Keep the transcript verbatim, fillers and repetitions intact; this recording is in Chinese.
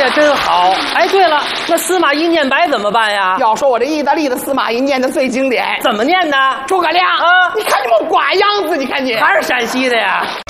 呀，真好！哎，对了，那司马懿念白怎么办呀？ 要说我这意大利的司马懿念的最经典， 怎么念呢？ 诸葛亮啊你看你们瓜样子，你看你还是陕西的呀？